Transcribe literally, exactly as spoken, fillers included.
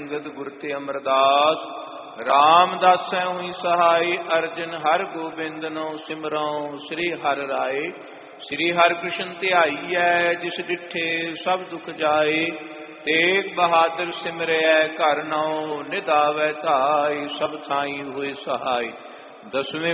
अंगद गुर ते अमरदास। रामदासै हुई सहाय अर्जन हर गोबिंद नो सिमरौ श्री हर राय। श्री हर कृष्ण ध्याईऐ जिस डिठे सब दुख जाए। तेग बहादुर सिमरै घर नौ निधावै धाय सब थाई हुए सहाय। दसवें